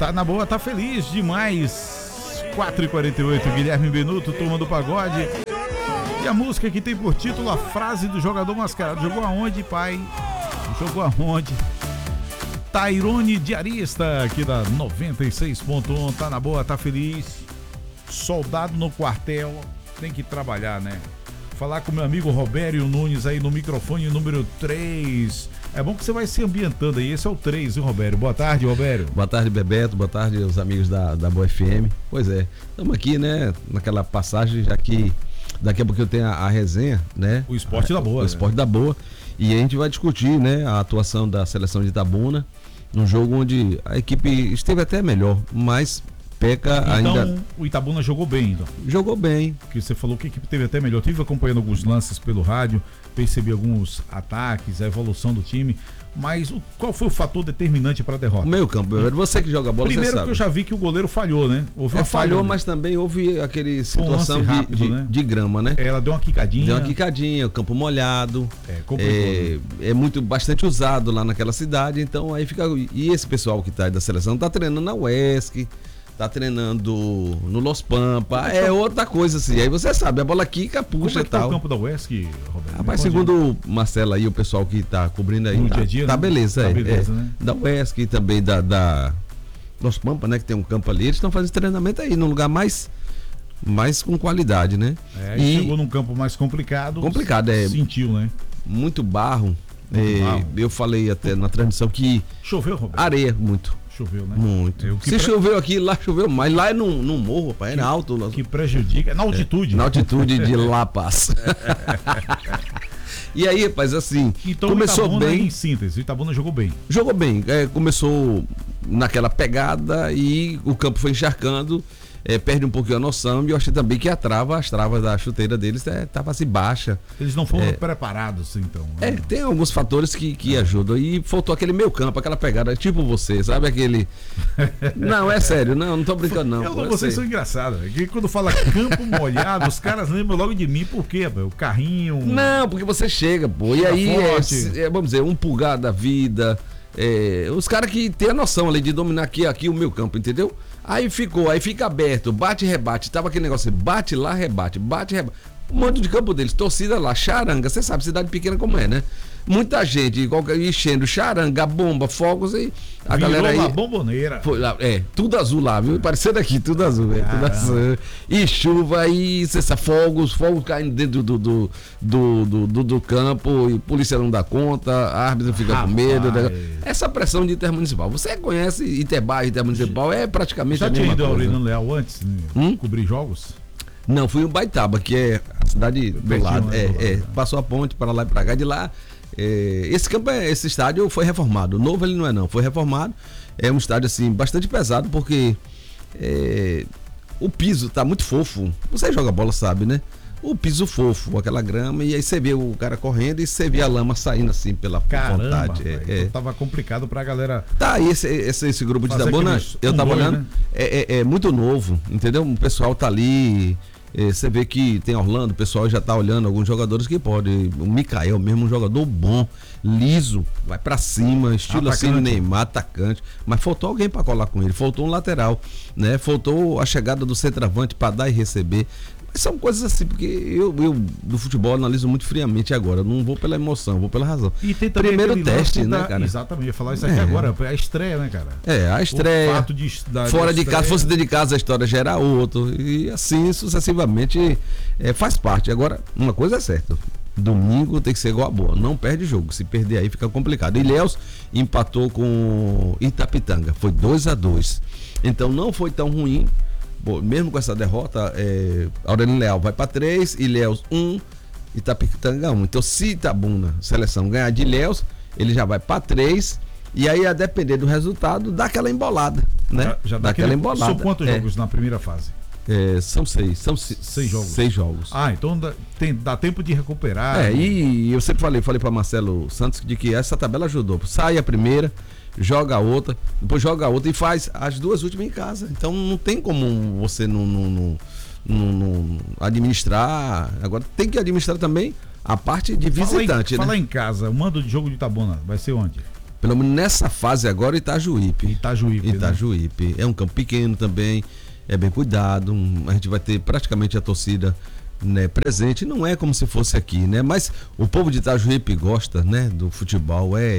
Tá na boa, tá feliz demais. 4h48, Guilherme Benuto, Turma do Pagode. E a música que tem por título a frase do jogador mascarado. Jogou aonde, pai? Jogou aonde? Tairone Diarista, aqui da 96.1. Tá na boa, tá feliz. Soldado no quartel. Tem que trabalhar, né? Falar com meu amigo Robério Nunes aí no microfone número 3. É bom que você vai se ambientando aí. Esse é o 3, viu, Robério? Boa tarde, Robério. Boa tarde, Bebeto. Boa tarde aos amigos da Boa FM. Pois é, estamos aqui, né, naquela passagem, já que daqui a pouco eu tenho a resenha, né? O esporte da boa. O esporte da boa. E a gente vai discutir, né, a atuação da seleção de Itabuna, num jogo onde a equipe esteve até melhor, mas peca então, ainda. O Itabuna jogou bem, então. Jogou bem. Porque você falou que a equipe teve até melhor. Eu estive acompanhando alguns lances pelo rádio, percebi alguns ataques, a evolução do time. Mas qual foi o fator determinante para a derrota? O meio campo, você que joga bola, primeiro você sabe. Que eu já vi que o goleiro falhou, né? Falhou, mas também houve aquele situação rápido, né? de grama, né? Ela deu uma quicadinha. Deu uma quicadinha, o campo molhado. Complicou. Bastante usado lá naquela cidade, então aí fica. E esse pessoal que tá aí da seleção tá treinando na UESC, tá treinando no Los Pampa, outra coisa assim. Aí você sabe, a bola quica, puxa e tal. Tá o campo da UESC, Roberto? Rapaz, segundo o Marcelo aí, o pessoal que tá cobrindo aí, no dia a dia, tá né? beleza, tá beleza, né? Da UESC e também da Los Pampa, né, que tem um campo ali, eles estão fazendo treinamento aí num lugar mais com qualidade, né? E chegou num campo mais complicado. Sentiu, né? Muito barro. Eu falei até na transmissão que choveu, Roberto? Areia, muito. Choveu, né? Muito. Se choveu aqui, lá choveu mais. Lá é num morro, rapaz, é alto. Que prejudica. Na altitude. Na altitude de La Paz. E aí, rapaz, assim, então, começou Itabuna, bem. Em síntese, o Itabuna jogou bem. Jogou bem. Começou naquela pegada e o campo foi encharcando. Perde um pouquinho a noção, e eu achei também que as travas da chuteira deles tava assim baixa. Eles não foram preparados, então. Tem alguns fatores que ajudam. E faltou aquele meio campo, aquela pegada, tipo você, sabe aquele. Não, é sério, não tô brincando, não. Vocês são engraçados. Que quando fala campo molhado, os caras lembram logo de mim, por quê? O carrinho. Não, porque você chega, pô. E aí, vamos dizer, um pulgar da vida. Os caras que têm a noção ali de dominar aqui o meio campo, entendeu? Aí fica aberto, bate e rebate. Tava aquele negócio assim, bate lá, rebate, bate e rebate. O mando de campo deles, torcida lá, charanga, você sabe, cidade pequena como é, né? Muita gente enchendo charanga, bomba, fogos e a galera aí. Uma bomboneira. Tudo azul lá, viu? Parecendo aqui, tudo azul, tudo azul. E chuva e fogos caindo dentro do campo, e polícia não dá conta, a árbitro fica com medo. Essa pressão de intermunicipal. Você conhece intermunicipal, é praticamente a mesma coisa. Já tinha ido ao Aureliano Leal antes, cobrir jogos? Não, fui em Baitaba, que é a cidade do lado. Passou a ponte para lá e para cá. De lá, esse estádio foi reformado. Novo ele não, foi reformado. É um estádio assim bastante pesado, porque o piso tá muito fofo. Você joga bola, sabe, né? O piso fofo, aquela grama, e aí você vê o cara correndo e você vê a lama saindo assim pela vontade. Então tava complicado pra galera. Tá, e esse grupo de Itabuna, eu tava olhando, né? É muito novo, entendeu? O pessoal tá ali. Você vê que tem Orlando, o pessoal já tá olhando alguns jogadores que podem. O Mikael mesmo, um jogador bom, liso, vai pra cima, estilo atacante. Assim, Neymar, atacante. Mas faltou alguém pra colar com ele, faltou um lateral, né? Faltou a chegada do centroavante pra dar e receber. São coisas assim, porque eu do futebol analiso muito friamente agora. Eu não vou pela emoção, vou pela razão. E tem também primeiro teste, né, cara? Exatamente, eu ia falar isso aqui agora. É a estreia, né, cara? A estreia. O fato fora de casa, fosse dentro de casa, a história já era outro. E assim sucessivamente faz parte. Agora, uma coisa é certa. Domingo tem que ser igual a boa. Não perde jogo. Se perder aí fica complicado. Ilhéus empatou com Itapitanga. Foi 2-2. Então não foi tão ruim. Bom, mesmo com essa derrota, Aureliano Leal vai para 3, Ilhéus 1, Itapitanga 1. Então, se Itabuna, seleção, ganhar de Ilhéus, ele já vai para 3, e aí, a depender do resultado, dá aquela embolada, né? Já dá aquela embolada. São quantos jogos na primeira fase? São 6. São 6 jogos. 6 jogos. Então dá tempo de recuperar. E eu sempre falei para Marcelo Santos de que essa tabela ajudou. Sai a primeira, joga a outra, depois joga a outra e faz as duas últimas em casa. Então não tem como você não administrar. Agora tem que administrar também a parte de visitante. Falar em casa, o mando de jogo de Itabuna vai ser onde? pelo menos nessa fase agora, Itajuípe. Itajuípe. Né? É um campo pequeno também, é bem cuidado, a gente vai ter praticamente a torcida, né, presente, não é como se fosse aqui, né? Mas o povo de Itajuípe gosta, né, do futebol, é